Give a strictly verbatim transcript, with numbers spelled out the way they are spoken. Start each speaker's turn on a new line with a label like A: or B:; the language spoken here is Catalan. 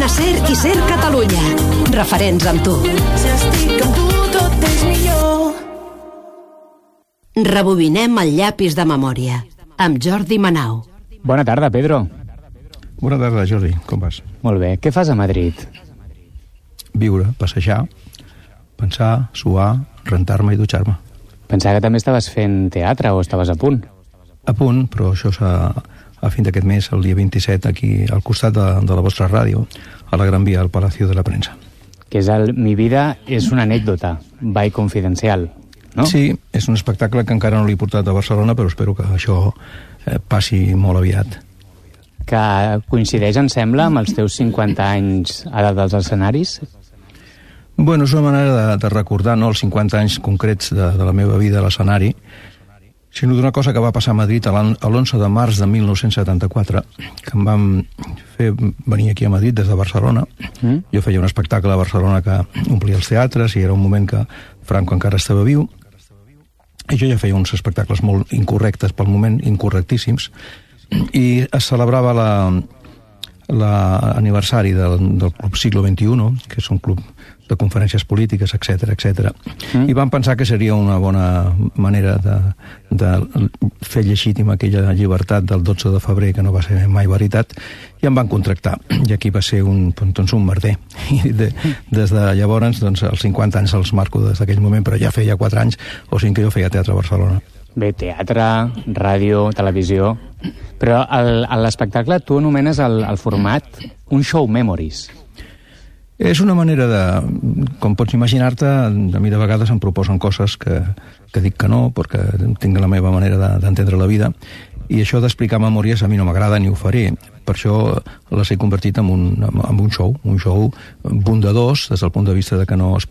A: Cadena Ser i Ser Catalunya. Referents amb tu.
B: Si estic amb tu, tot és millor.
A: Rebobinem el llapis de memòria, amb Jordi Manau.
C: Bona tarda, Pedro.
D: Bona tarda, Jordi. Com vas?
C: Molt bé. Què fas a Madrid?
D: Viure, passejar, pensar, suar, rentar-me i dutxar-me.
C: Pensava que també estaves fent teatre o estaves a punt.
D: A punt, però això s'ha... a fin d'aquest mes, el dia vint-i-set, aquí al costat de, de la vostra ràdio, a la Gran Via, al Palacio de la Prensa.
C: Que és el Mi vida és una anècdota, by confidencial, no?
D: Sí, és un espectacle que encara no l'he portat a Barcelona, però espero que això eh, passi molt aviat.
C: Que coincideix, em sembla, amb els teus cinquanta anys a dalt dels escenaris?
D: Bueno, és una manera de, de recordar, no els cinquanta anys concrets de, de la meva vida a l'escenari, sinó d'una cosa que va passar a Madrid l'onze de març de mil nou-cents setanta-quatre, que em van fer venir aquí a Madrid des de Barcelona. Mm. Jo feia un espectacle a Barcelona que omplia els teatres i era un moment que Franco encara estava viu. I jo ja feia uns espectacles molt incorrectes pel moment, incorrectíssims, i es celebrava la, l'aniversari del, del Club Siglo veintiuno, que és un club de conferències polítiques, etcètera, etcètera. Mm. I van pensar que seria una bona manera de, de fer llegítima aquella llibertat del dotze de febrer, que no va ser mai veritat, i em van contractar. I aquí va ser un, doncs, un merder. I de, des de llavors, doncs, els cinquanta anys els marco des d'aquell moment, però ja feia quatre anys o cinc que jo feia teatre a Barcelona.
C: Bé, teatre, ràdio, televisió... Però el, a l'espectacle tu anomenes el, el format un show memories.
D: És una manera de... Com pots imaginar-te, a mi de vegades em proposen coses que, que dic que no, perquè tinc la meva manera de, d'entendre la vida, i això d'explicar memòries a mi no m'agrada ni ho faré. Per això les he convertit en un, en un show, un show bondadós, des del punt de vista de que no es